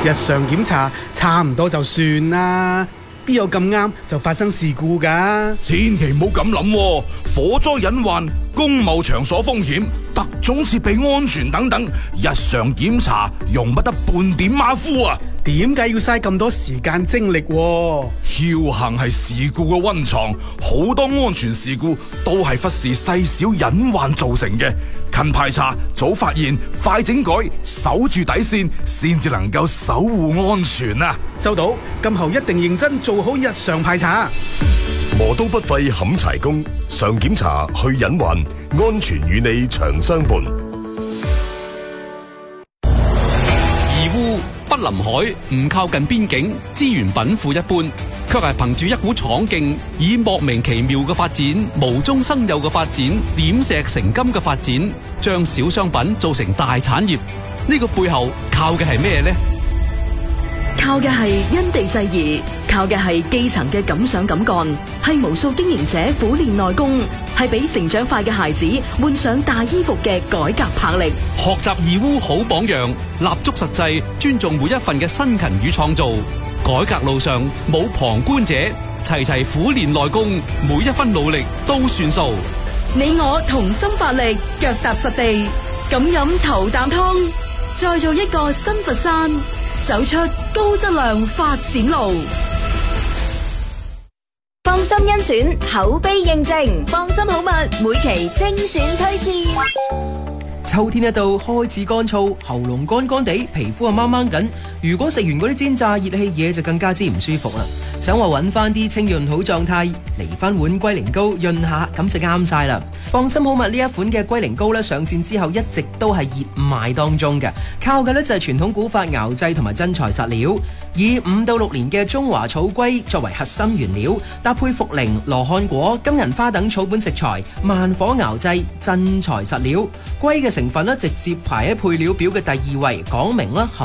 日常檢查差唔多就算啦，邊有咁啱就發生事故㗎？ 千祈唔好咁諗喎，火災隱患、公務場所風險、特種設備安全等等，日常檢查容不得半點馬虎啊！ 點解要嘥咁多時間精力？ 僥倖係事故嘅溫床，好多安全事故都係忽視細小隱患造成嘅。勤排查、早發現、快整改，守住底線，先至能夠守護安全啊！ 收到，今後一定認真做好日常排查。 磨刀不廢冚柴工，常檢查去隱患，安全與你長相伴。 義烏不臨海，唔靠近邊境，資源稟賦一般，卻係憑住一股闖勁，以莫名其妙嘅發展、無中生有嘅發展、點石成金嘅發展，將小商品做成大產業。呢個背後靠嘅係咩呢？ 靠嘅係因地制宜，靠嘅係基層嘅敢想敢幹，係無數經營者苦練內功，係俾成長快嘅孩子換上大衣服嘅改革魄力。 學習義烏好榜樣，立足實際，尊重每一份嘅辛勤與創造。改革路上冇旁觀者，齊齊苦練內功，每一分努力都算數。 你我同心發力，腳踏實地，咁飲頭啖湯，再做一個新佛山，走出高質量發展路。 放心甄選，口碑認證，放心好物，每期精選推薦。 秋天一到，開始乾燥，喉嚨乾乾地，皮膚啊掹掹緊。如果食完嗰啲煎炸熱氣嘢，就更加之唔舒服啦。想話揾翻啲清潤好狀態，嚟翻碗龜苓膏潤下，咁就啱晒啦。放心好物呢一款嘅龜苓膏咧，上線之後一直都係熱賣當中嘅，靠嘅咧就係傳統古法熬製同埋真材實料，以5到6年嘅中華草龜作為核心原料，搭配茯苓、羅漢果、金銀花等草本食材，慢火熬製，真材實料。龜嘅成分咧直接排喺配料表嘅第2位，講明啦。